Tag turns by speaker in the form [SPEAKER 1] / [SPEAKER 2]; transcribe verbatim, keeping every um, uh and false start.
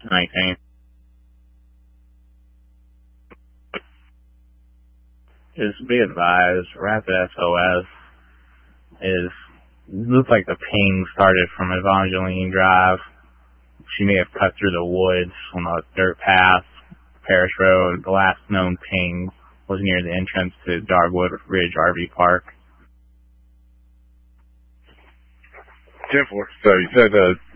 [SPEAKER 1] nineteen. Just be advised, Rapid S O S is, looks like the ping started from Evangeline Drive. She may have cut through the woods on a dirt path, Parish Road. The last known ping was near the entrance to Dogwood Ridge R V Park.
[SPEAKER 2] ten four. So you said uh,